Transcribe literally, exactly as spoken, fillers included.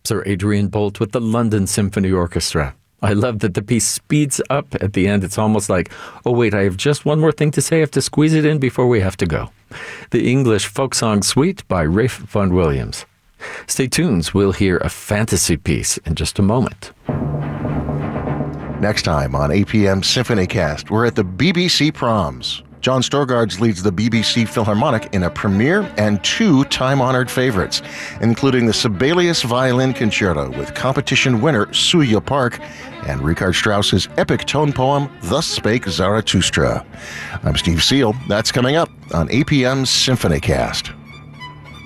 Sir Adrian Boult with the London Symphony Orchestra. I love that the piece speeds up at the end. It's almost like, oh wait, I have just one more thing to say. I have to squeeze it in before we have to go. The English Folk Song Suite by Ralph Vaughan Williams. Stay tuned. We'll hear a fantasy piece in just a moment. Next time on A P M SymphonyCast, we're at the B B C Proms. John Storgards leads the B B C Philharmonic in a premiere and two time-honored favorites, including the Sibelius Violin Concerto with competition winner Suya Park and Richard Strauss's epic tone poem, Thus Spake Zarathustra. I'm Steve Seal. That's coming up on A P M SymphonyCast.